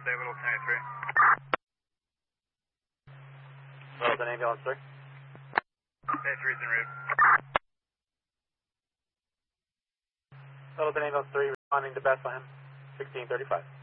Little 23. Littleton Ambulance 3. Hey, 3's en route. Littleton Ambulance 3 responding to Bethlehem, 1635.